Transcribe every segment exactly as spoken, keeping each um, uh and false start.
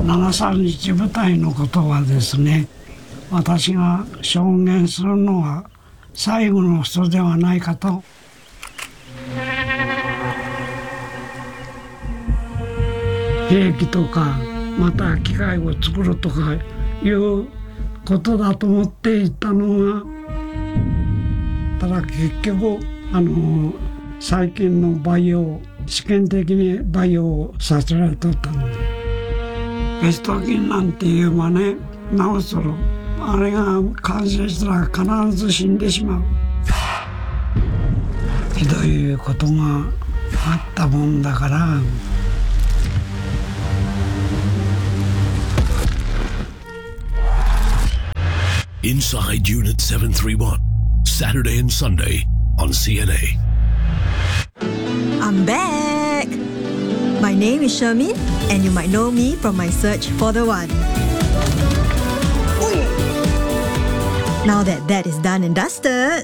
しちさんにち部隊のことはですね、私が証言するのは最後の人ではないかと。兵器とかまた機械を作るとかいうことだと思っていたのが、ただ結局あの最近の培養、試験的に培養させられとったので、ペスト菌なんていうばね、なおそろあれが感染したら必ず死んでしまう、ひどいことがあったもんだから。 Inside Unit seven thirty-one, Saturday and Sunday on C N A. I'm back! My name is Shermin, and you might know me from my search for the one. Now that that is done and dusted,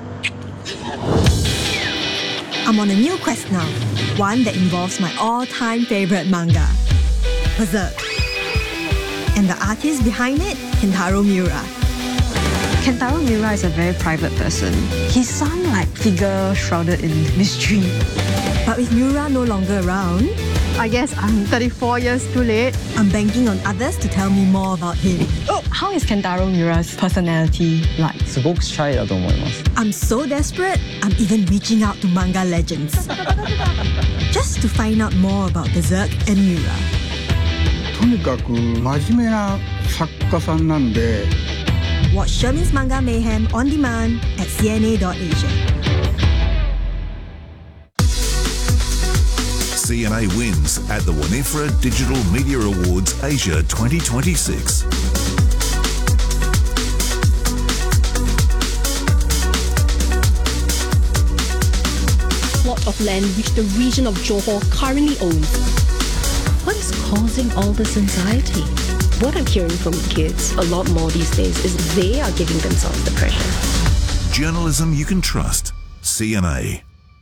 I'm on a new quest now, one that involves my all-time favorite manga, Berserk. And the artist behind it, Kentaro Miura. Kentaro Miura is a very private person. He's some like figure shrouded in mystery. But with Miura no longer around, I guess I'm thirty-four years too late. I'm banking on others to tell me more about him. Oh, how is Kentaro Miura's personality like? すごくシャイだと思います。 I'm so desperate, I'm even reaching out to manga legends. Just to find out more about Berserk and Miura. とにかく真面目な作家さんなんで。 Watch Shermin's Manga Mayhem on demand at c n a dot asia. C N A wins at the Winifred Digital Media Awards Asia twenty twenty-six. Plot of land which the region of Johor currently owns. What is causing all this anxiety? What I'm hearing from kids a lot more these days is they are giving themselves the pressure. Journalism you can trust. C N A.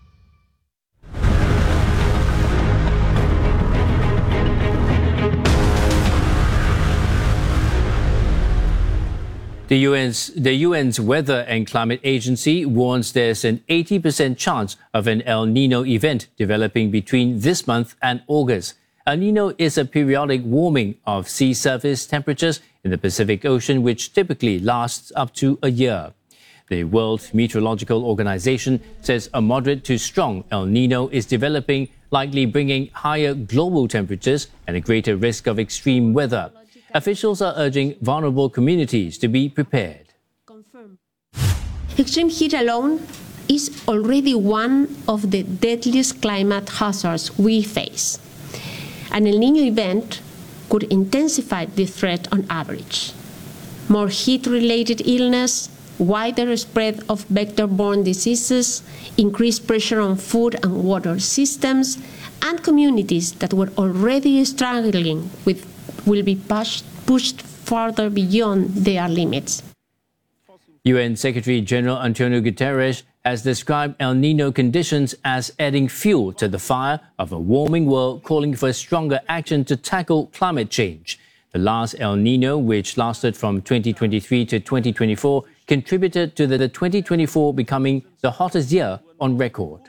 The U N's, the U N's Weather and Climate Agency warns there's an eighty percent chance of an El Nino event developing between this month and August. El Nino is a periodic warming of sea surface temperatures in the Pacific Ocean, which typically lasts up to a year. The World Meteorological Organization says a moderate to strong El Nino is developing, likely bringing higher global temperatures and a greater risk of extreme weather. Officials are urging vulnerable communities to be prepared. Extreme heat alone is already one of the deadliest climate hazards we face. An El Nino event could intensify the threat on average. More heat-related illness, wider spread of vector-borne diseases, increased pressure on food and water systems, and communities that were already struggling with will be pushed, pushed further beyond their limits. U N Secretary-General Antonio Guterres has described El Nino conditions as adding fuel to the fire of a warming world, calling for stronger action to tackle climate change. The last El Nino, which lasted from twenty twenty-three to twenty twenty-four, contributed to the twenty twenty-four becoming the hottest year on record.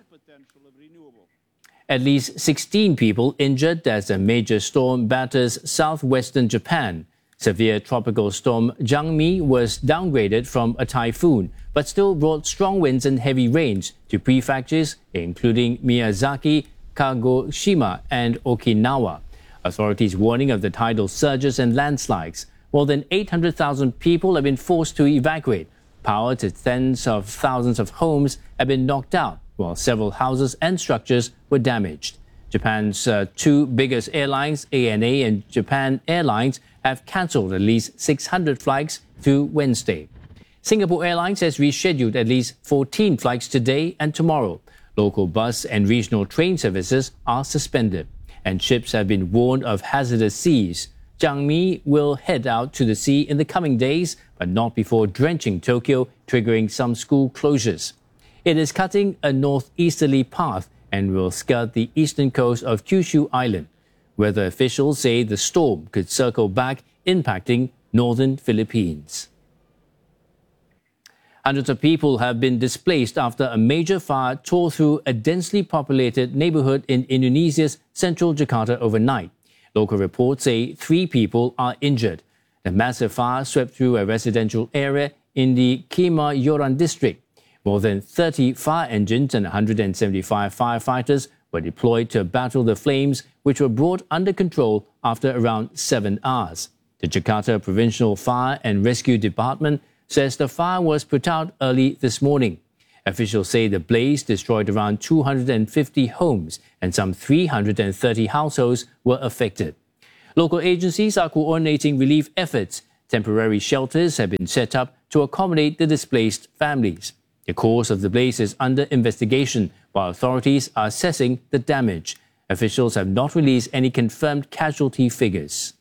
At least sixteen people injured as a major storm batters southwestern Japan. Severe tropical storm Jangmi was downgraded from a typhoon, but still brought strong winds and heavy rains to prefectures including Miyazaki, Kagoshima, and Okinawa. Authorities warning of the tidal surges and landslides. More than eight hundred thousand people have been forced to evacuate. Power to tens of thousands of homes have been knocked out, while several houses and structures were damaged. Japan's uh, two biggest airlines, A N A and Japan Airlines, have cancelled at least six hundred flights through Wednesday. Singapore Airlines has rescheduled at least fourteen flights today and tomorrow. Local bus and regional train services are suspended, and ships have been warned of hazardous seas. Jangmi will head out to the sea in the coming days, but not before drenching Tokyo, triggering some school closures. It is cutting a northeasterly path and will skirt the eastern coast of Kyushu Island. Weather officials say the storm could circle back, impacting northern Philippines. Hundreds of people have been displaced after a major fire tore through a densely populated neighborhood in Indonesia's central Jakarta overnight. Local reports say three people are injured. The massive fire swept through a residential area in the Kemayoran district. More than thirty fire engines and one hundred seventy-five firefighters were deployed to battle the flames, which were brought under control after around seven hours. The Jakarta Provincial Fire and Rescue Department says the fire was put out early this morning. Officials say the blaze destroyed around two hundred fifty homes and some three hundred thirty households were affected. Local agencies are coordinating relief efforts. Temporary shelters have been set up to accommodate the displaced families. The cause of the blaze is under investigation, while authorities are assessing the damage. Officials have not released any confirmed casualty figures.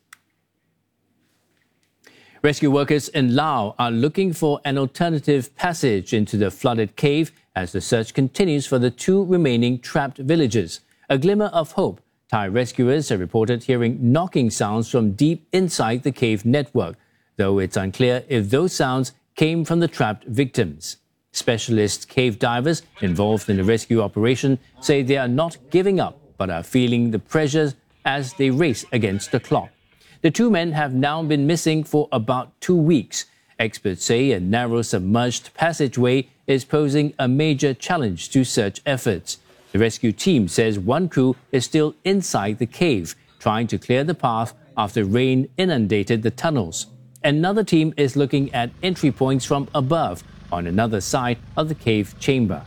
Rescue workers in Laos are looking for an alternative passage into the flooded cave as the search continues for the two remaining trapped villagers. A glimmer of hope. Thai rescuers have reported hearing knocking sounds from deep inside the cave network, though it's unclear if those sounds came from the trapped victims. Specialist cave divers involved in the rescue operation say they are not giving up but are feeling the pressures as they race against the clock. The two men have now been missing for about two weeks. Experts say a narrow submerged passageway is posing a major challenge to search efforts. The rescue team says one crew is still inside the cave, trying to clear the path after rain inundated the tunnels. Another team is looking at entry points from above on another side of the cave chamber.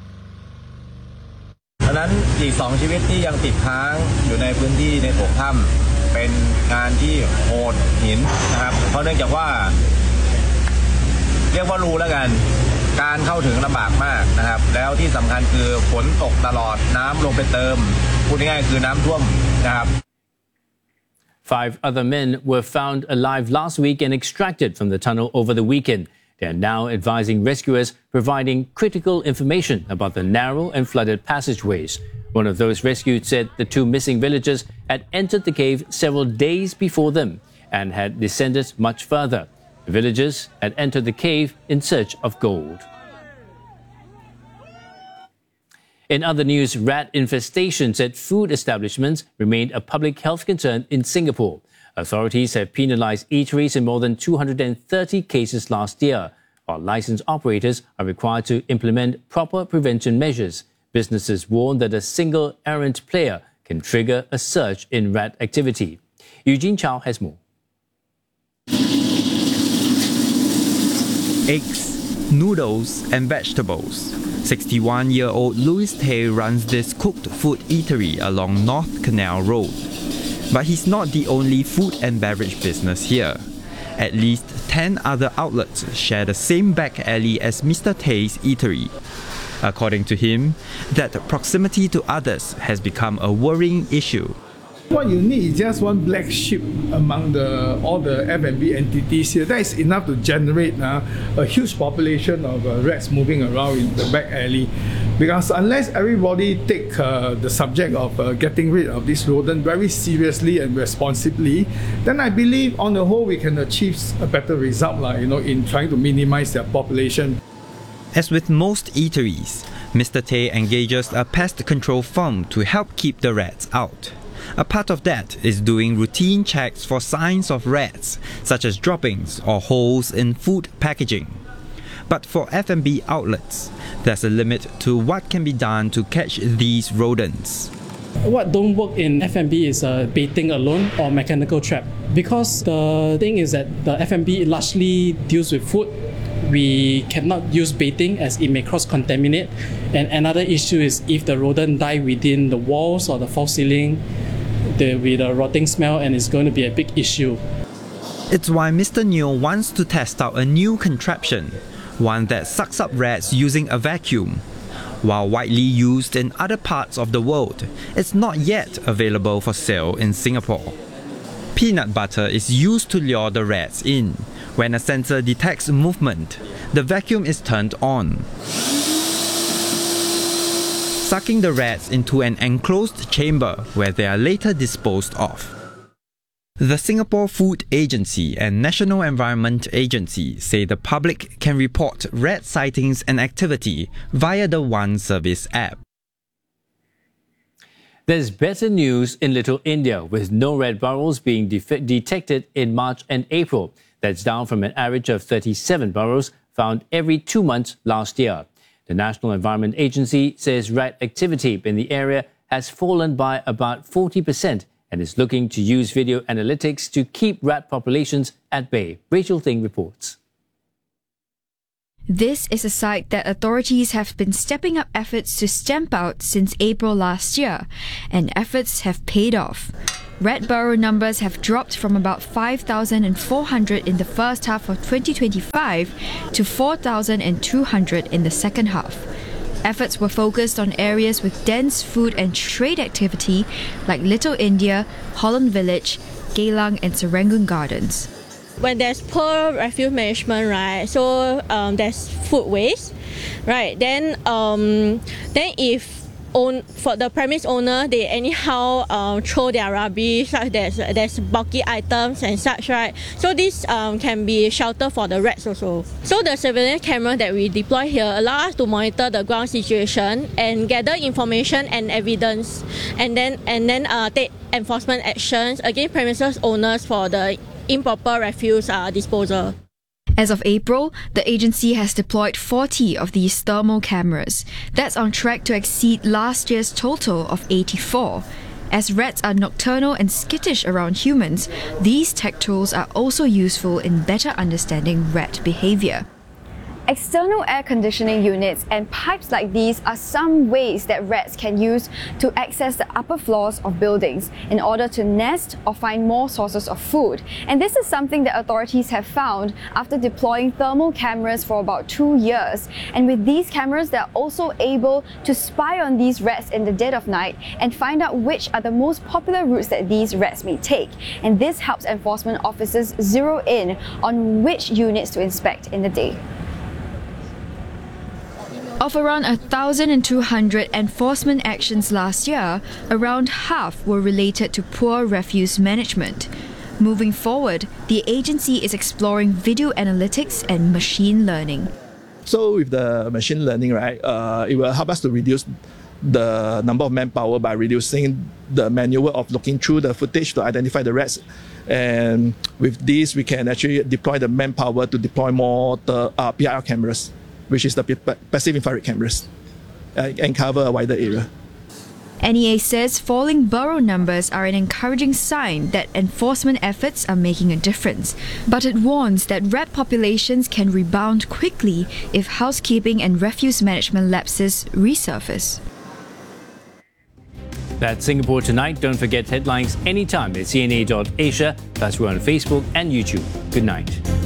ดังนั้นอีกสองชีวิตที่ยังติดค้างอยู่ในพื้นที่ในโถงถ้ำเป็นงานที่โหดหินนะครับเพราะเนื่องจากว่าเรียกว่ารูแล้วกันการเข้าถึงลำบากมากนะครับแล้วที่สำคัญคือฝนตกตลอดน้ำลงไปเติมพูดง่ายๆคือน้ำท่วมนะครับ Five other men were found alive last week and extracted from the tunnel over the weekend. They are now advising rescuers, providing critical information about the narrow and flooded passageways. One of those rescued said the two missing villagers had entered the cave several days before them and had descended much further. The villagers had entered the cave in search of gold. In other news, rat infestations at food establishments remained a public health concern in Singapore. Authorities have penalized eateries in more than two hundred thirty cases last year, while licensed operators are required to implement proper prevention measures. Businesses warn that a single errant player can trigger a surge in rat activity. Eugene Chow has more. Eggs, noodles, and vegetables. sixty-one-year-old Louis Tay runs this cooked food eatery along North Canal Road. But he's not the only food and beverage business here. At least ten other outlets share the same back alley as Mister Tay's eatery. According to him, that proximity to others has become a worrying issue. What you need is just one black sheep among the, all the F and B entities here. That is enough to generate uh, a huge population of uh, rats moving around in the back alley. Because unless everybody take uh, the subject of uh, getting rid of this rodent very seriously and responsibly, then I believe on the whole we can achieve a better result like, you know, in trying to minimize their population. As with most eateries, Mister Tay engages a pest control firm to help keep the rats out. A part of that is doing routine checks for signs of rats, such as droppings or holes in food packaging. But for F and B outlets, there's a limit to what can be done to catch these rodents. What don't work in F and B is uh, baiting alone or mechanical trap. Because the thing is that the F and B largely deals with food. We cannot use baiting as it may cross-contaminate. And another issue is if the rodent die within the walls or the false ceiling, there will be the rotting smell and it's going to be a big issue. It's why Mister Neo wants to test out a new contraption, one that sucks up rats using a vacuum. While widely used in other parts of the world, it's not yet available for sale in Singapore. Peanut butter is used to lure the rats in. When a sensor detects movement, the vacuum is turned on. sucking the rats into an enclosed chamber where they are later disposed of. The Singapore Food Agency and National Environment Agency say the public can report rat sightings and activity via the One Service app. There's better news in Little India, with no rat burrows being de- detected in March and April. That's down from an average of thirty-seven burrows found every two months last year. The National Environment Agency says rat activity in the area has fallen by about forty percent and is looking to use video analytics to keep rat populations at bay. Rachel Ting reports. This is a site that authorities have been stepping up efforts to stamp out since April last year, and efforts have paid off. Rat burrow numbers have dropped from about five thousand four hundred in the first half of twenty twenty-five to four thousand two hundred in the second half. Efforts were focused on areas with dense food and trade activity like Little India, Holland Village, Geylang and Serangoon Gardens. When there's poor refuse management, right, so um, there's food waste, right, then um, then if own, for the premise owner, they anyhow uh, throw their rubbish, like there's, there's bulky items and such, right, so this um, can be shelter for the rats also. So the surveillance camera that we deploy here allow us to monitor the ground situation and gather information and evidence, and then, and then uh, take enforcement actions against premises owners for the improper refuse uh, disposal. As of April, the agency has deployed forty of these thermal cameras. That's on track to exceed last year's total of eighty-four. As rats are nocturnal and skittish around humans, these tech tools are also useful in better understanding rat behavior. External air conditioning units and pipes like these are some ways that rats can use to access the upper floors of buildings in order to nest or find more sources of food. And this is something that authorities have found after deploying thermal cameras for about two years. And with these cameras, they're also able to spy on these rats in the dead of night and find out which are the most popular routes that these rats may take. And this helps enforcement officers zero in on which units to inspect in the day. Of around one thousand two hundred enforcement actions last year, around half were related to poor refuse management. Moving forward, the agency is exploring video analytics and machine learning. So with the machine learning, right, uh, it will help us to reduce the number of manpower by reducing the manual of looking through the footage to identify the rats. And with this, we can actually deploy the manpower to deploy more the uh, P I R cameras, which is the passive infrared cameras, uh, and cover a wider area. N E A says falling burrow numbers are an encouraging sign that enforcement efforts are making a difference, but it warns that rat populations can rebound quickly if housekeeping and refuse management lapses resurface. That's Singapore Tonight. Don't forget headlines anytime at C N A dot Asia. Plus, we're on Facebook and YouTube. Good night.